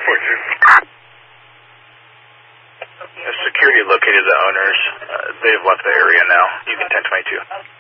The security located the owners. They've left the area now. You can 1022.